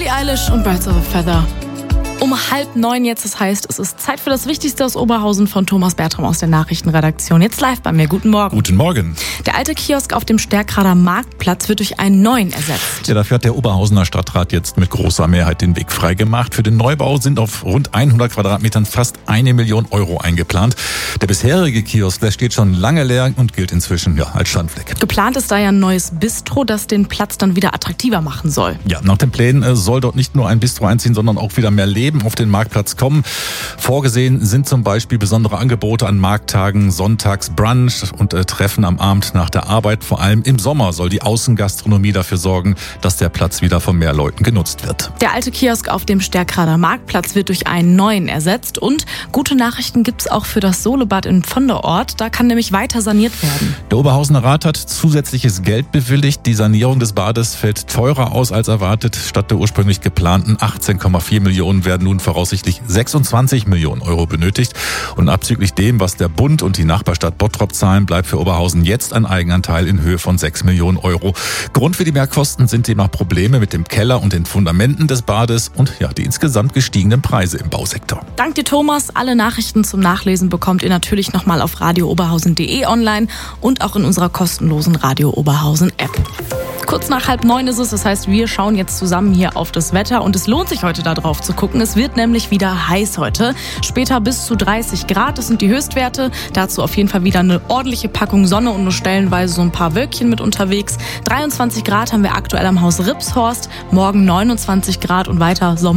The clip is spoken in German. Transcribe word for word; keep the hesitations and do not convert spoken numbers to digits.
Billie Eilish und Birds of a Feather. Um halb neun jetzt, das heißt, es ist Zeit für das Wichtigste aus Oberhausen von Thomas Bertram aus der Nachrichtenredaktion. Jetzt live bei mir. Guten Morgen. Guten Morgen. Der alte Kiosk auf dem Stärkrader Marktplatz wird durch einen neuen ersetzt. Ja, dafür hat der Oberhausener Stadtrat jetzt mit großer Mehrheit den Weg freigemacht. Für den Neubau sind auf rund hundert Quadratmetern fast eine Million Euro eingeplant. Der bisherige Kiosk, der steht schon lange leer und gilt inzwischen ja, als Schandfleck. Geplant ist da ja ein neues Bistro, das den Platz dann wieder attraktiver machen soll. Ja, nach den Plänen soll dort nicht nur ein Bistro einziehen, sondern auch wieder mehr Leben auf den Marktplatz kommen. Vorgesehen sind zum Beispiel besondere Angebote an Markttagen, Sonntags, Brunch und äh, Treffen am Abend nach der Arbeit. Vor allem im Sommer soll die Außengastronomie dafür sorgen, dass der Platz wieder von mehr Leuten genutzt wird. Der alte Kiosk auf dem Stärkrader Marktplatz wird durch einen neuen ersetzt. Und gute Nachrichten gibt's auch für das Solebad in Vonderort. Da kann nämlich weiter saniert werden. Der Oberhausener Rat hat zusätzliches Geld bewilligt. Die Sanierung des Bades fällt teurer aus als erwartet. Statt der ursprünglich geplanten achtzehn Komma vier Millionen werden nun voraussichtlich sechsundzwanzig Millionen Euro benötigt. Und abzüglich dem, was der Bund und die Nachbarstadt Bottrop zahlen, bleibt für Oberhausen jetzt ein Eigenanteil in Höhe von sechs Millionen Euro. Grund für die Mehrkosten sind demnach Probleme mit dem Keller und den Fundamenten des Bades und ja, die insgesamt gestiegenen Preise im Bausektor. Dank dir, Thomas. Alle Nachrichten zum Nachlesen bekommt ihr natürlich nochmal auf radio oberhausen punkt de online und auch in unserer kostenlosen Radio Oberhausen App. Kurz nach halb neun ist es, das heißt, wir schauen jetzt zusammen hier auf das Wetter und es lohnt sich heute da drauf zu gucken. Es wird nämlich wieder heiß heute. Später bis zu dreißig Grad, das sind die Höchstwerte. Dazu auf jeden Fall wieder eine ordentliche Packung Sonne und nur stellenweise so ein paar Wölkchen mit unterwegs. dreiundzwanzig Grad haben wir aktuell am Haus Ripshorst, morgen neunundzwanzig Grad und weiter Sommer.